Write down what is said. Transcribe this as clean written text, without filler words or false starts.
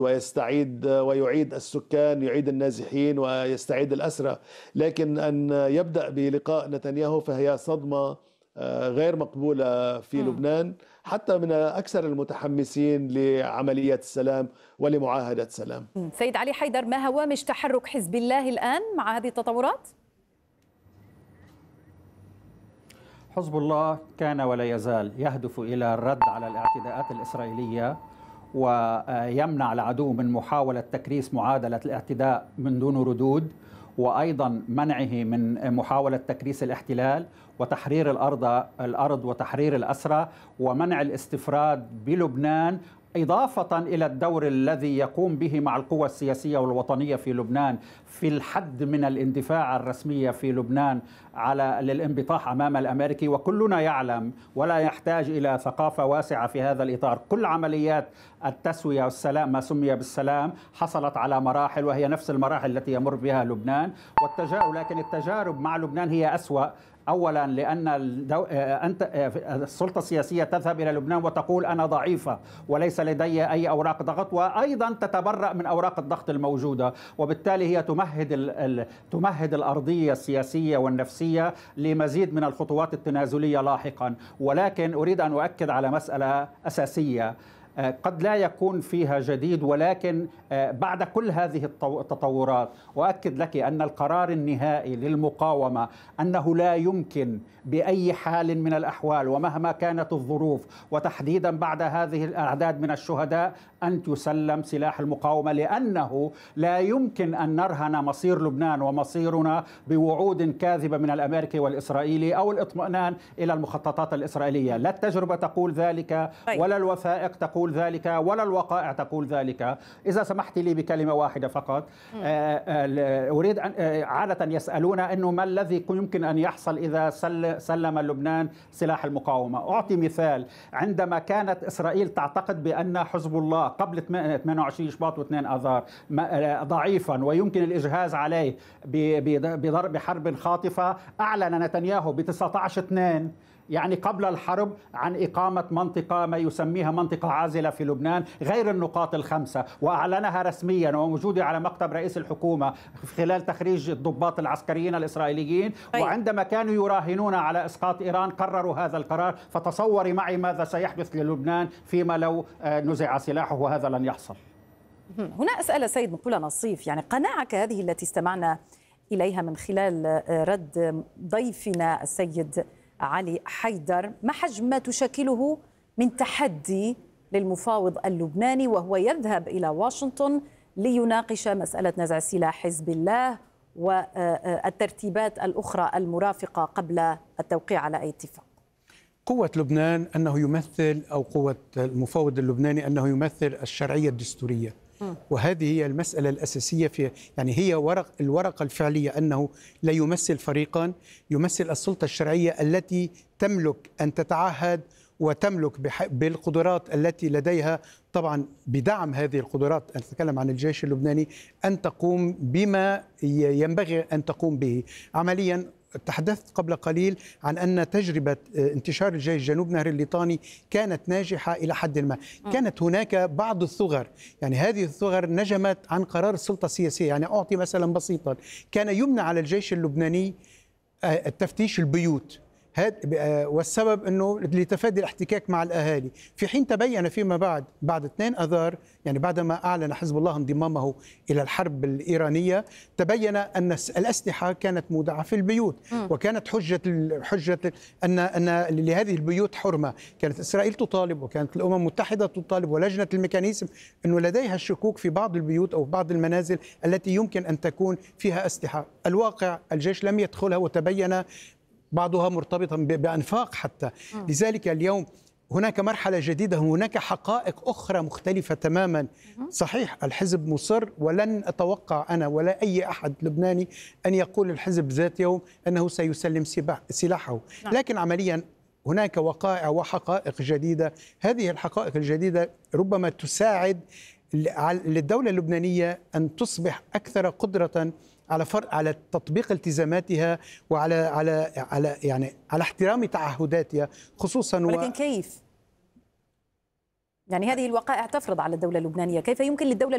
ويستعيد ويعيد السكان، يعيد النازحين ويستعيد الأسرى. لكن أن يبدأ بلقاء نتنياهو فهي صدمة غير مقبولة في مم. لبنان، حتى من أكثر المتحمسين لعملية السلام ولمعاهدة سلام. سيد علي حيدر، ما هوامش تحرك حزب الله الآن مع هذه التطورات؟ حزب الله كان ولا يزال يهدف إلى الرد على الاعتداءات الإسرائيلية، ويمنع العدو من محاولة تكريس معادلة الاعتداء من دون ردود، وأيضا منعه من محاولة تكريس الاحتلال وتحرير الأرض وتحرير الأسرى ومنع الاستفراد بلبنان، إضافة إلى الدور الذي يقوم به مع القوى السياسية والوطنية في لبنان في الحد من الاندفاع الرسمية في لبنان للانبطاح أمام الأمريكي. وكلنا يعلم ولا يحتاج إلى ثقافة واسعة في هذا الإطار، كل عمليات التسوية والسلام، ما سمي بالسلام، حصلت على مراحل وهي نفس المراحل التي يمر بها لبنان. لكن التجارب مع لبنان هي أسوأ. أولا لأن السلطة السياسية تذهب إلى لبنان وتقول أنا ضعيفة وليس لدي أي أوراق ضغط، وأيضا تتبرأ من أوراق الضغط الموجودة، وبالتالي هي تمهد الأرضية السياسية والنفسية لمزيد من الخطوات التنازلية لاحقا. ولكن أريد أن أؤكد على مسألة أساسية قد لا يكون فيها جديد، ولكن بعد كل هذه التطورات أؤكد لك أن القرار النهائي للمقاومة أنه لا يمكن بأي حال من الأحوال ومهما كانت الظروف، وتحديدا بعد هذه الأعداد من الشهداء، أن تسلم سلاح المقاومة، لأنه لا يمكن أن نرهن مصير لبنان ومصيرنا بوعود كاذبة من الأمريكي والإسرائيلي أو الاطمئنان إلى المخططات الإسرائيلية. لا التجربة تقول ذلك، ولا الوثائق تقول ذلك، ولا الوقائع تقول ذلك. إذا سمحت لي بكلمة واحدة فقط، أريد أن عادة يسألون أنه ما الذي يمكن أن يحصل إذا سلم لبنان سلاح المقاومة. أعطي مثال، عندما كانت إسرائيل تعتقد بأن حزب الله قبل 28 شباط و2 آذار ضعيفا ويمكن الإجهاز عليه بضرب حرب خاطفة، أعلن نتنياهو ب 19/2 يعني قبل الحرب عن إقامة منطقة ما يسميها منطقة عازلة في لبنان غير النقاط الخمسة، وأعلنها رسميا وموجودة على مكتب رئيس الحكومة خلال تخريج الضباط العسكريين الإسرائيليين. وعندما كانوا يراهنون على إسقاط إيران قرروا هذا القرار، فتصوري معي ماذا سيحدث للبنان فيما لو نزع سلاحه، وهذا لن يحصل. هنا أسأل سيد مقولة نصيف، يعني قناعك هذه التي استمعنا إليها من خلال رد ضيفنا السيد علي حيدر، ما حجم ما تشكله من تحدي للمفاوض اللبناني وهو يذهب إلى واشنطن ليناقش مسألة نزع سلاح حزب الله والترتيبات الأخرى المرافقة قبل التوقيع على أي اتفاق؟ قوة لبنان أنه يمثل، أو قوة المفاوض اللبناني أنه يمثل الشرعية الدستورية، وهذه هي المسألة الأساسية في، يعني هي الورقة الفعلية، أنه لا يمثل فريقا، يمثل السلطة الشرعية التي تملك أن تتعهد وتملك بالقدرات التي لديها، طبعا بدعم هذه القدرات، أتكلم عن الجيش اللبناني، أن تقوم بما ينبغي أن تقوم به عمليا. تحدثت قبل قليل عن أن تجربة انتشار الجيش جنوب نهر الليطاني كانت ناجحة إلى حد ما. كانت هناك بعض الثغر، يعني هذه الثغر نجمت عن قرار السلطة السياسية. يعني أعطي مثلا بسيطا، كان يمنع على الجيش اللبناني التفتيش البيوت، والسبب أنه لتفادي الاحتكاك مع الأهالي، في حين تبين فيما بعد 2 آذار، يعني بعدما أعلن حزب الله انضمامه إلى الحرب الإيرانية، تبين أن الأسلحة كانت مودعة في البيوت، وكانت حجة أن لهذه البيوت حرمة. كانت إسرائيل تطالب، وكانت الأمم المتحدة تطالب، ولجنة الميكانيزم، أنه لديها الشكوك في بعض البيوت أو بعض المنازل التي يمكن أن تكون فيها أسلحة. الواقع الجيش لم يدخلها، وتبين بعضها مرتبطا بأنفاق حتى. لذلك اليوم هناك مرحلة جديدة، هناك حقائق أخرى مختلفة تماما. صحيح الحزب مصر، ولن أتوقع أنا ولا أي أحد لبناني أن يقول الحزب ذات يوم أنه سيسلم سلاحه، لكن عمليا هناك وقائع وحقائق جديدة. هذه الحقائق الجديدة ربما تساعد للدولة اللبنانية أن تصبح أكثر قدرة على تطبيق التزاماتها، وعلى يعني على احترام تعهداتها خصوصا. ولكن كيف؟ يعني هذه الوقائع تفرض على الدولة اللبنانية، كيف يمكن للدولة